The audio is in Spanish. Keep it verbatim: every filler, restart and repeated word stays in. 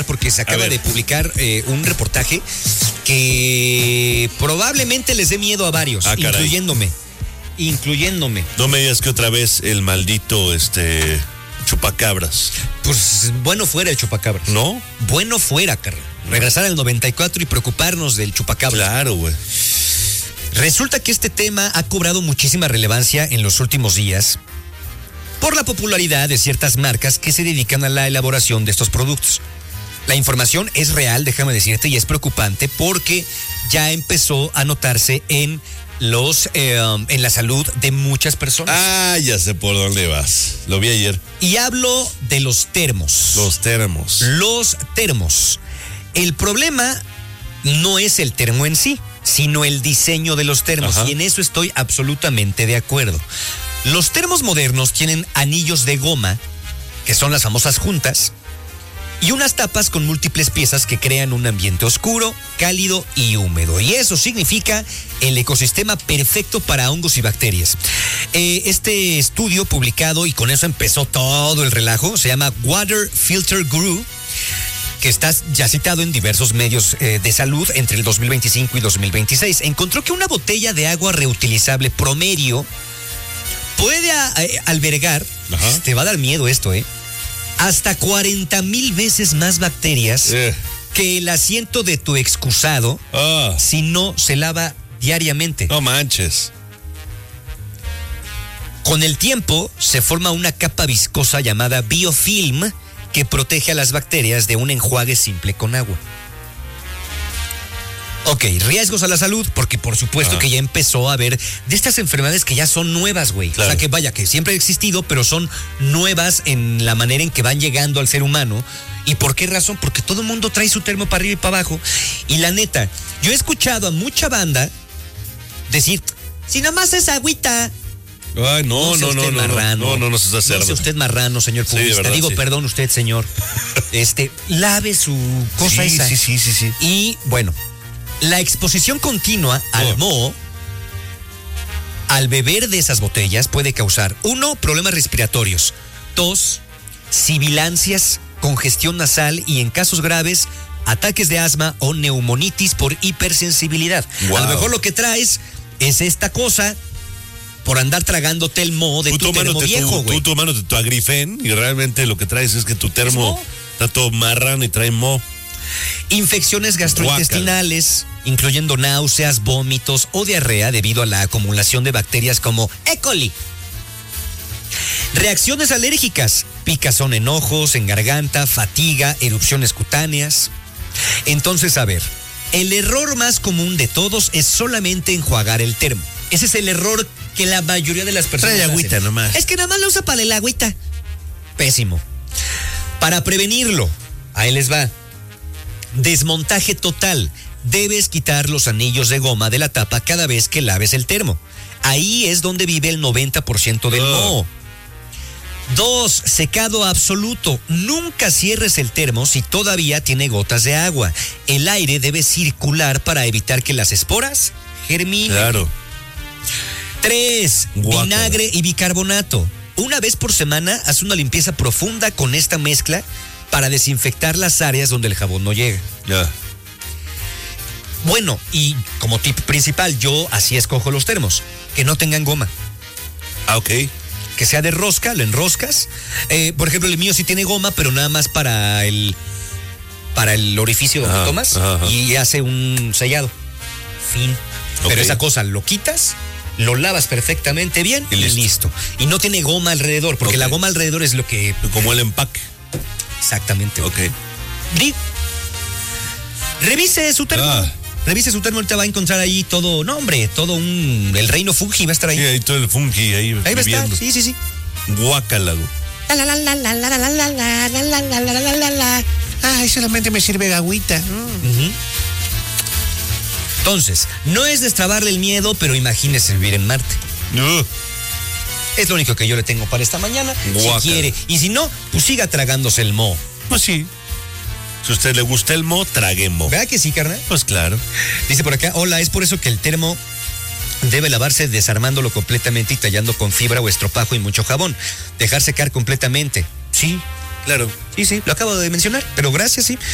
preocupar porque se acaba de publicar eh, un reportaje que probablemente les dé miedo a varios, ah, incluyéndome. Incluyéndome. No me digas que otra vez el maldito este chupacabras. Pues bueno fuera el chupacabras. ¿No? Bueno fuera, carnal. Regresar al noventa y cuatro y preocuparnos del chupacabras. Claro, güey. Resulta que este tema ha cobrado muchísima relevancia en los últimos días por la popularidad de ciertas marcas que se dedican a la elaboración de estos productos. La información es real, déjame decirte, y es preocupante porque ya empezó a notarse en los eh, en la salud de muchas personas. Ah, ya sé por dónde vas. Lo vi ayer. Y hablo de los termos. Los termos. Los termos. El problema no es el termo en sí, sino el diseño de los termos. Ajá. Y en eso estoy absolutamente de acuerdo. Los termos modernos tienen anillos de goma, que son las famosas juntas, y unas tapas con múltiples piezas que crean un ambiente oscuro, cálido y húmedo. Y eso significa el ecosistema perfecto para hongos y bacterias. Eh, este estudio publicado, y con eso empezó todo el relajo, se llama Water Filter Guru, que está ya citado en diversos medios eh, de salud entre el dos mil veinticinco y dos mil veintiséis. Encontró que una botella de agua reutilizable promedio puede a, a, albergar, Ajá. te va a dar miedo esto, ¿eh? hasta cuarenta mil veces más bacterias eh. que el asiento de tu excusado oh. si no se lava diariamente. No manches. Con el tiempo se forma una capa viscosa llamada biofilm que protege a las bacterias de un enjuague simple con agua. Ok, riesgos a la salud, porque por supuesto ah. que ya empezó a haber de estas enfermedades que ya son nuevas, güey. Claro. O sea, que vaya, que siempre han existido, pero son nuevas en la manera en que van llegando al ser humano. ¿Y por qué razón? Porque todo el mundo trae su termo para arriba y para abajo. Y la neta, yo he escuchado a mucha banda decir, si nomás es agüita. Ay, no, no, no, no, marrano, no, no, no, no se hace No sea usted marrano, señor publicista. Sí, verdad, Digo, sí. perdón usted, señor. Este, lave su cosa sí, esa. Sí, sí, sí, sí. Y, bueno, la exposición continua al oh. moho, al beber de esas botellas, puede causar, uno, problemas respiratorios, dos, sibilancias, congestión nasal y, en casos graves, ataques de asma o neumonitis por hipersensibilidad. Wow. A lo mejor lo que traes es esta cosa por andar tragándote el moho de tú tu termo viejo, güey. Tú tomándote tu Agrifen y realmente lo que traes es que tu termo está todo marrano y trae moho. Infecciones gastrointestinales, Guácala. incluyendo náuseas, vómitos o diarrea debido a la acumulación de bacterias como E. coli. Reacciones alérgicas, picazón en ojos, en garganta, fatiga, erupciones cutáneas. Entonces, a ver, el error más común de todos es solamente enjuagar el termo. Ese es el error que la mayoría de las personas Trae agüita hacen. nomás. Es que nada más lo usa para el agüita. Pésimo. Para prevenirlo, ahí les va. Desmontaje total. Debes quitar los anillos de goma de la tapa cada vez que laves el termo. Ahí es donde vive el noventa por ciento del moho. Oh. Dos, secado absoluto. Nunca cierres el termo si todavía tiene gotas de agua. El aire debe circular para evitar que las esporas germinen. Claro. Tres, Guácala. vinagre y bicarbonato. Una vez por semana, haz una limpieza profunda con esta mezcla para desinfectar las áreas donde el jabón no llega. Ya. Yeah. Bueno, y como tip principal, yo así escojo los termos, que no tengan goma. Ah, ok. Que sea de rosca, lo enroscas. Eh, por ejemplo, el mío sí tiene goma, pero nada más para el para el orificio donde ajá, tomas ajá. y hace un sellado. Fin. Okay. Pero esa cosa lo quitas, lo lavas perfectamente bien y listo. Y, listo. y no tiene goma alrededor, porque okay. la goma alrededor es lo que... Como el empaque. Exactamente. Ok. Di. Revise su termo. Ah. Revise su termo, ahorita va a encontrar ahí todo, no hombre, todo un, el reino fungi va a estar ahí. Sí, ahí todo el fungi ahí. Ahí va a estar, sí, sí, sí. Guácala. Ay, solamente me sirve de agüita. Uh-huh. Entonces, no es destrabarle el miedo, pero imagínese vivir en Marte. Uh. Es lo único que yo le tengo para esta mañana. Guácala. Si quiere, y si no, pues siga tragándose el moho. Pues sí. Si a usted le gusta el moho, trague moho. ¿Verdad que sí, carnal? Pues claro. Dice por acá, hola, es por eso que el termo debe lavarse desarmándolo completamente y tallando con fibra o estropajo y mucho jabón. Dejar secar completamente. Sí, claro. Sí, sí, lo acabo de mencionar, pero gracias, sí.